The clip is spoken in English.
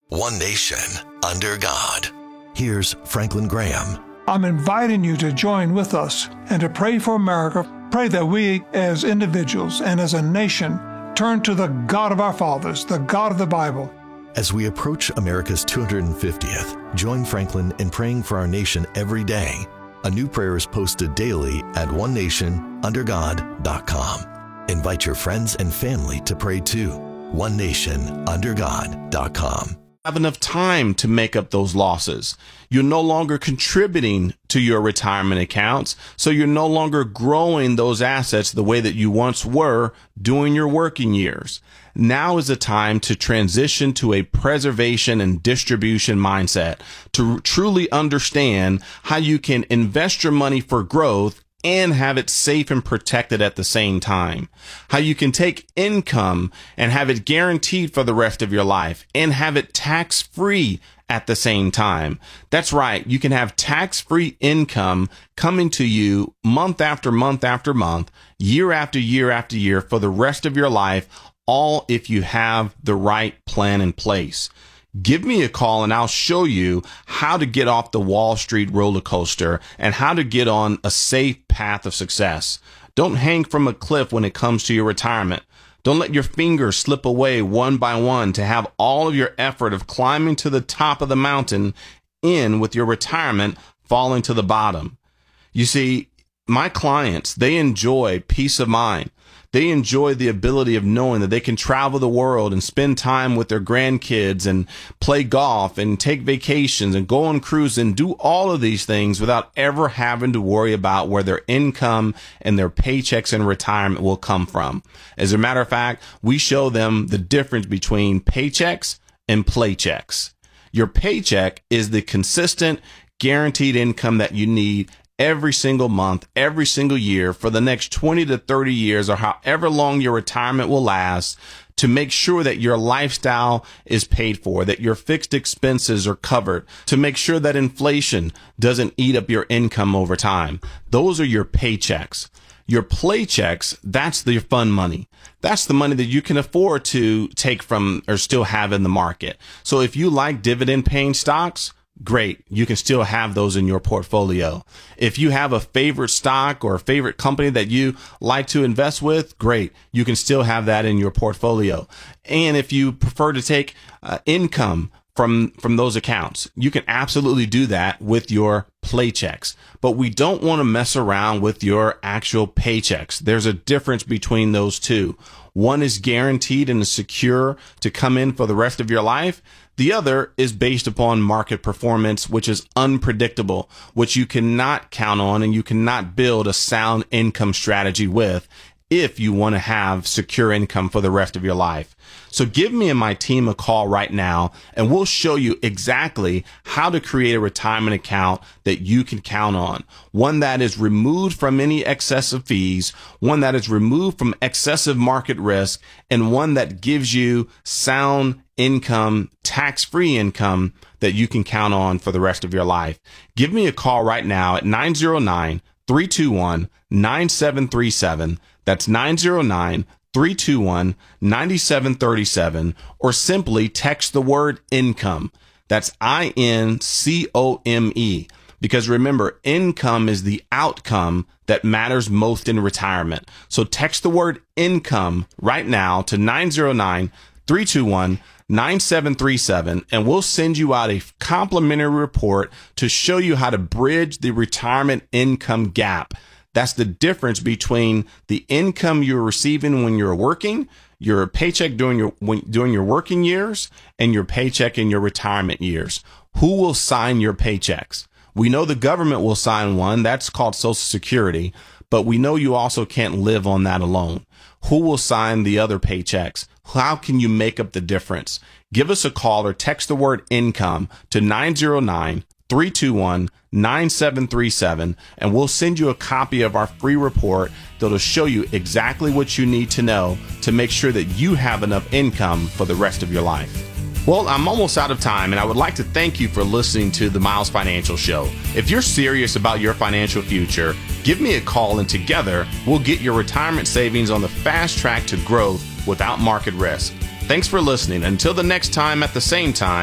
One nation, under God. Here's Franklin Graham. I'm inviting you to join with us and to pray for America. Pray that we as individuals and as a nation turn to the God of our fathers, the God of the Bible. As we approach America's 250th, join Franklin in praying for our nation every day. A new prayer is posted daily at onenationundergod.com. Invite your friends and family to pray too. onenationundergod.com. Have enough time to make up those losses. You're no longer contributing to your retirement accounts, so you're no longer growing those assets the way that you once were during your working years. Now is the time to transition to a preservation and distribution mindset, to truly understand how you can invest your money for growth and have it safe and protected at the same time. How you can take income and have it guaranteed for the rest of your life and have it tax-free at the same time. That's right. You can have tax-free income coming to you month after month after month, year after year after year for the rest of your life, all if you have the right plan in place. Give me a call and I'll show you how to get off the Wall Street roller coaster and how to get on a safe path of success. Don't hang from a cliff when it comes to your retirement. Don't let your fingers slip away one by one to have all of your effort of climbing to the top of the mountain in with your retirement falling to the bottom. You see, my clients, they enjoy peace of mind. They enjoy the ability of knowing that they can travel the world and spend time with their grandkids and play golf and take vacations and go on cruises and do all of these things without ever having to worry about where their income and their paychecks in retirement will come from. As a matter of fact, we show them the difference between paychecks and playchecks. Your paycheck is the consistent, guaranteed income that you need every single month, every single year for the next 20 to 30 years or however long your retirement will last to make sure that your lifestyle is paid for, that your fixed expenses are covered, to make sure that inflation doesn't eat up your income over time. Those are your paychecks. Your playchecks, that's the fun money. That's the money that you can afford to take from or still have in the market. So if you like dividend paying stocks, great. You can still have those in your portfolio. If you have a favorite stock or a favorite company that you like to invest with, great. You can still have that in your portfolio. And if you prefer to take income from those accounts, you can absolutely do that with your paychecks. But we don't want to mess around with your actual paychecks. There's a difference between those two. One is guaranteed and is secure to come in for the rest of your life. The other is based upon market performance, which is unpredictable, which you cannot count on and you cannot build a sound income strategy with if you want to have secure income for the rest of your life. So give me and my team a call right now, and we'll show you exactly how to create a retirement account that you can count on. One that is removed from any excessive fees, one that is removed from excessive market risk, and one that gives you sound income, tax-free income that you can count on for the rest of your life. Give me a call right now at 909-321-9737. That's 909-321-9737, or simply text the word income. That's INCOME. Because remember, income is the outcome that matters most in retirement. So text the word income right now to 909-321-9737, and we'll send you out a complimentary report to show you how to bridge the retirement income gap. That's the difference between the income you're receiving when you're working, your paycheck during your working years, and your paycheck in your retirement years. Who will sign your paychecks? We know the government will sign one. That's called Social Security. But we know you also can't live on that alone. Who will sign the other paychecks? How can you make up the difference? Give us a call or text the word income to 909-321-9737, and we'll send you a copy of our free report that'll show you exactly what you need to know to make sure that you have enough income for the rest of your life. Well, I'm almost out of time, and I would like to thank you for listening to the Miles Financial Show. If you're serious about your financial future, give me a call, and together we'll get your retirement savings on the fast track to growth without market risk. Thanks for listening. Until the next time at the same time,